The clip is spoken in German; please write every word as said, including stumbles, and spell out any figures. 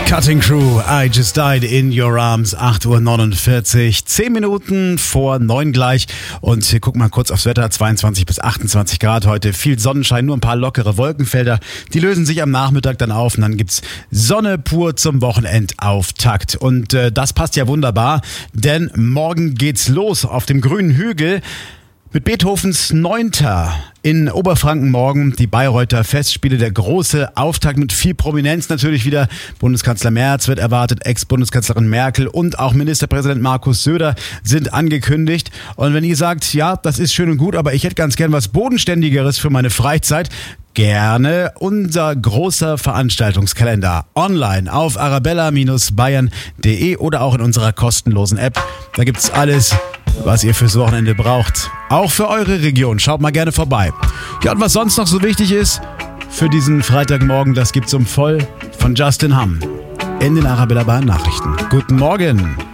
Cutting Crew, I Just Died in Your Arms, acht Uhr neunundvierzig, zehn Minuten vor neun gleich. Und wir gucken mal kurz aufs Wetter, zweiundzwanzig bis achtundzwanzig Grad heute, viel Sonnenschein, nur ein paar lockere Wolkenfelder. Die lösen sich am Nachmittag dann auf und dann gibt's Sonne pur zum Wochenendauftakt. Und äh, das passt ja wunderbar, denn morgen geht's los auf dem grünen Hügel. Mit Beethovens Neunter in Oberfranken morgen die Bayreuther Festspiele, der große Auftakt mit viel Prominenz natürlich wieder. Bundeskanzler Merz wird erwartet, Ex-Bundeskanzlerin Merkel und auch Ministerpräsident Markus Söder sind angekündigt. Und wenn ihr sagt, ja, das ist schön und gut, aber ich hätte ganz gern was Bodenständigeres für meine Freizeit, gerne unser großer Veranstaltungskalender online auf arabella Bindestrich bayern Punkt de oder auch in unserer kostenlosen App. Da gibt's alles, was ihr fürs Wochenende braucht. Auch für eure Region. Schaut mal gerne vorbei. Ja, und was sonst noch so wichtig ist für diesen Freitagmorgen, das gibt's um voll von Justin Hamm in den Arabella Bayern Nachrichten. Guten Morgen.